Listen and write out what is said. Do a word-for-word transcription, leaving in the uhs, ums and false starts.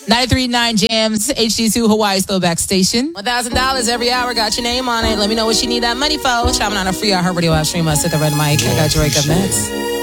ninety-three point nine Jams, H D two Hawaii's Throwback Station. one thousand dollars every hour. Got your name on it. Let me know what you need that money for. Shopping on a free iHeartRadio app. Stream us at the Red Mic. I got Drake up next.